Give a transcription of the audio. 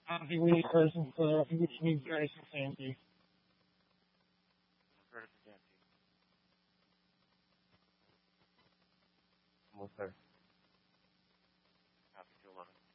Happy Week person, so he needs grace and sanity. Almost there. Happy to 11.